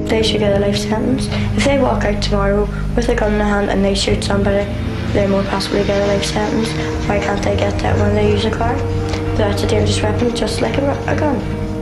they should get a life sentence. If they walk out tomorrow with a gun in their hand and they shoot somebody, they more possibly get a life sentence. Why can't they get that when they use a car? That's a dangerous weapon, just like a gun.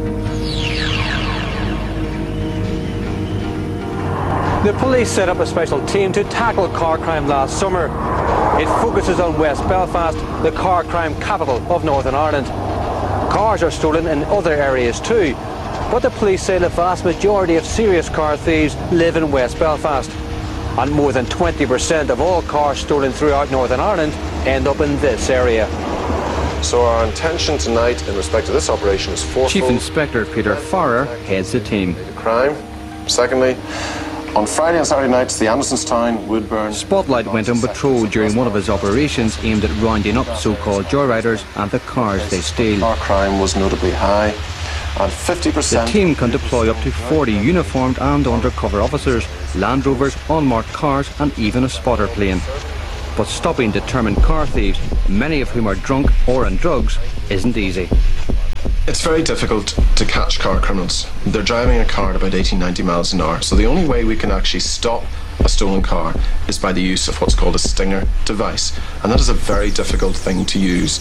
The police set up a special team to tackle car crime last summer. It focuses on West Belfast, the car crime capital of Northern Ireland. Cars are stolen in other areas too, but the police say the vast majority of serious car thieves live in West Belfast. And more than 20% of all cars stolen throughout Northern Ireland end up in this area. So our intention tonight in respect to this operation is fourfold. Chief Inspector Peter Farrer heads the team. Crime. Secondly, on Friday and Saturday nights, the Andersonstown, Woodburn... Spotlight went on patrol during one of his operations aimed at rounding up so-called joyriders and the cars they steal. Our crime was notably high, and 50%... The team can deploy up to 40 uniformed and undercover officers, Land Rovers, unmarked cars and even a spotter plane. But stopping determined car thieves, many of whom are drunk or on drugs, isn't easy. It's very difficult to catch car criminals. They're driving a car at about 80-90 miles an hour. So the only way we can actually stop a stolen car is by the use of what's called a stinger device. And that is a very difficult thing to use.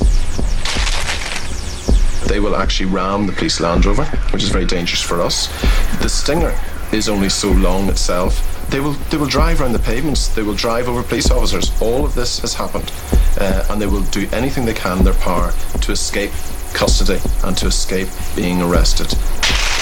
They will actually ram the police Land Rover, which is very dangerous for us. The stinger is only so long itself. They will drive around the pavements, they will drive over police officers. All of this has happened. And they will do anything they can in their power to escape custody and to escape being arrested.